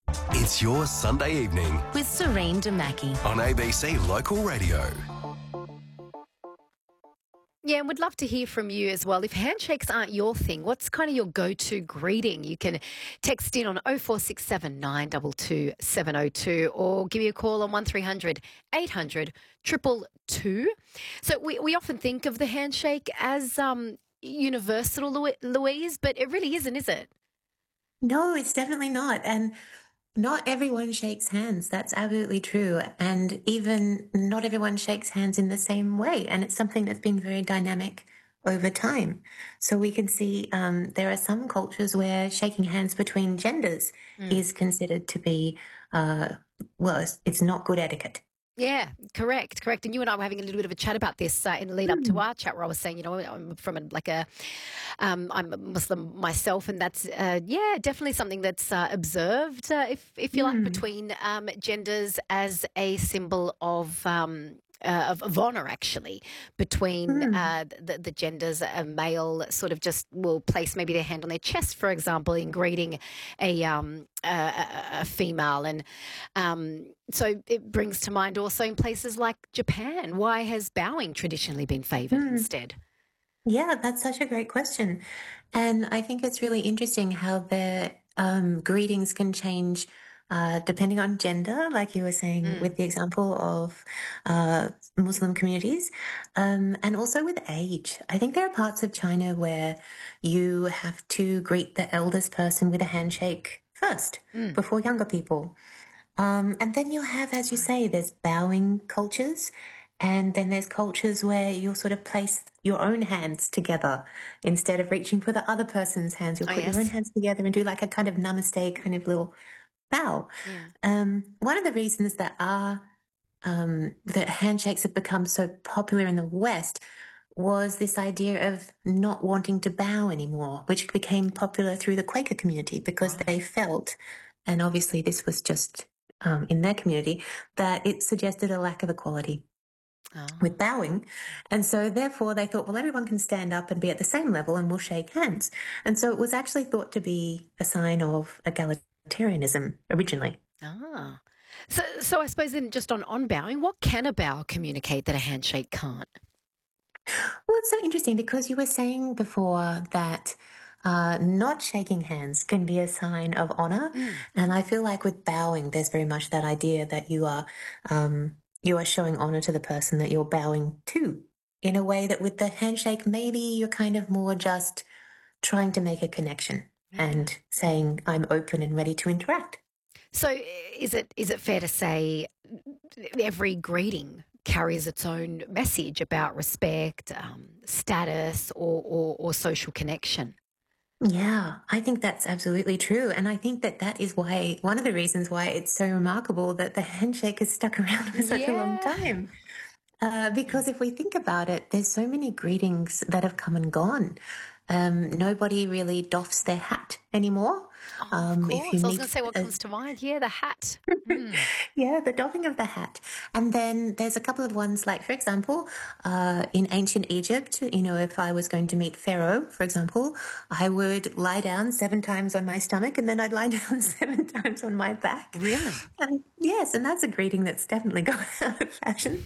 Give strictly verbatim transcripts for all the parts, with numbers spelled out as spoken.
It's your Sunday evening with Serene Demaki. on A B C Local Radio. Yeah, and we'd love to hear from you as well. If handshakes aren't your thing, what's kind of your go-to greeting? You can text in on oh four six seven, nine two two, seven oh two or give me a call on one three hundred, eight hundred, two two two. So we, we often think of the handshake as um, universal, Lou- Louise, but it really isn't, is it? No, it's definitely not. And not everyone shakes hands. That's absolutely true. And even not everyone shakes hands in the same way. And it's something that's been very dynamic over time. So we can see um, there are some cultures where shaking hands between genders Mm. is considered to be, uh, well, it's, it's not good etiquette. Yeah, correct, correct. And you and I were having a little bit of a chat about this uh, in the lead up to our chat where I was saying, you know, I'm from a, like a, um, I'm a Muslim myself, and that's, uh, yeah, definitely something that's uh, observed, uh, if, if you like, Mm. between um, genders as a symbol of, um, uh, of, of honour, actually, between Mm. uh, the, the genders. A male sort of just will place maybe their hand on their chest, for example, in greeting a, um, a, a, a female. And um, so it brings to mind also in places like Japan, why has bowing traditionally been favoured Mm. instead? Yeah, that's such a great question. And I think it's really interesting how the um, greetings can change uh, depending on gender, like you were saying Mm. with the example of uh, Muslim communities, um, and also with age. I think there are parts of China where you have to greet the eldest person with a handshake first Mm. before younger people. Um, and then you'll have, as you say, there's bowing cultures. And then there's cultures where you'll sort of place your own hands together instead of reaching for the other person's hands. You'll Oh, put your own yes. hands together and do like a kind of namaste kind of little bow. Yeah. Um, one of the reasons that our um, that handshakes have become so popular in the West was this idea of not wanting to bow anymore, which became popular through the Quaker community because Right. they felt, and obviously this was just um, in their community, that it suggested a lack of equality Oh. with bowing. And so therefore they thought, well, everyone can stand up and be at the same level and we'll shake hands. And so it was actually thought to be a sign of egalitarianism originally. Ah. So, so I suppose then just on, on bowing, what can a bow communicate that a handshake can't? Well, it's so interesting because you were saying before that uh, not shaking hands can be a sign of honor. Mm. And I feel like with bowing, there's very much that idea that you are um, you are showing honor to the person that you're bowing to in a way that with the handshake, maybe you're kind of more just trying to make a connection and saying, I'm open and ready to interact. So is it is it fair to say every greeting carries its own message about respect, um, status, or, or, or social connection? Yeah, I think that's absolutely true. And I think that that is why, one of the reasons why it's so remarkable that the handshake has stuck around for such a long Yeah. time. Uh, because if we think about it, there's so many greetings that have come and gone. Um, nobody really doffs their hat anymore. Oh, Um, of if course. you I was meet going to say what a- comes to mind. Yeah, the hat. Mm. Yeah, the doffing of the hat. And then there's a couple of ones like, for example, uh, in ancient Egypt, you know, if I was going to meet Pharaoh, for example, I would lie down seven times on my stomach and then I'd lie down seven times on my back. Really? And yes, and that's a greeting that's definitely gone out of fashion.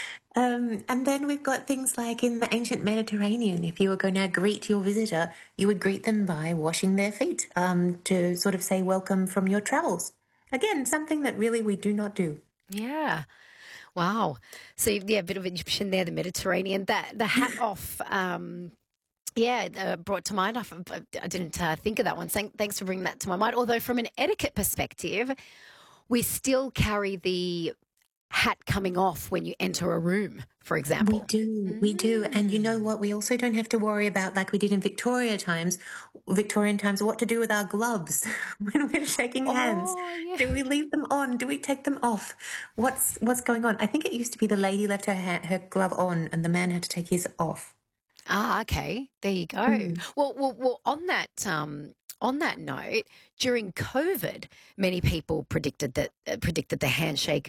Um, and then we've got things like in the ancient Mediterranean, if you were going to greet your visitor, you would greet them by washing their feet um, to sort of say welcome from your travels. Again, something that really we do not do. Yeah. Wow. So yeah, a bit of Egyptian there, the Mediterranean. That the hat off. Um, yeah, uh, brought to mind. I, I didn't uh, think of that one. Thank, thanks for bringing that to my mind. Although from an etiquette perspective, we still carry the hat coming off when you enter a room, for We example. do, we do. And you know what? We also don't have to worry about, like we did in Victoria times, Victorian times, what to do with our gloves when we're shaking hands. Oh, yeah. Do we leave them on? Do we take them off? What's what's going on? I think it used to be the lady left her ha- her glove on and the man had to take his off. Ah, okay. There you go. Mm. Well, well, well. On that, um, on that note, during COVID, many people predicted that uh, predicted the handshake